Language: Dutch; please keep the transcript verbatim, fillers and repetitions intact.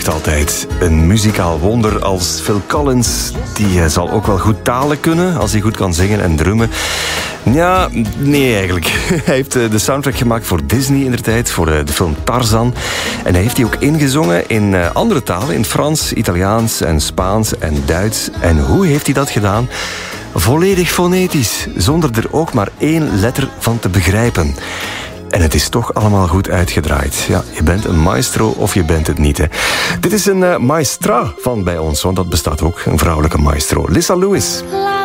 dacht altijd, een muzikaal wonder als Phil Collins, die zal ook wel goed talen kunnen, als hij goed kan zingen en drummen. Ja, nee eigenlijk. Hij heeft de soundtrack gemaakt voor Disney indertijd, voor de film Tarzan. En hij heeft die ook ingezongen in andere talen, in Frans, Italiaans en Spaans en Duits. En hoe heeft hij dat gedaan? Volledig fonetisch, zonder er ook maar één letter van te begrijpen. En het is toch allemaal goed uitgedraaid. Ja, je bent een maestro of je bent het niet. Hè. Dit is een uh, maestra van bij ons, want dat bestaat ook, een vrouwelijke maestro. Lissa Lewis.